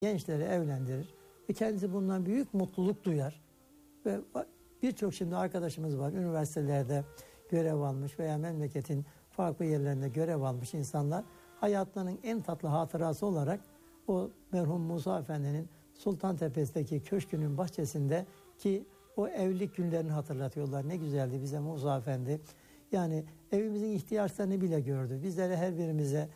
gençleri evlendirir ve kendisi bundan büyük mutluluk duyar. Ve birçok şimdi arkadaşımız var, üniversitelerde görev almış veya memleketin farklı yerlerinde görev almış insanlar hayatlarının en tatlı hatırası olarak o merhum Musa Efendi'nin Sultantepe'deki köşkünün bahçesinde ki o evlilik günlerini hatırlatıyorlar. Ne güzeldi bize Musa Efendi. Yani evimizin ihtiyaçlarını bile gördü. Bizlere her birimize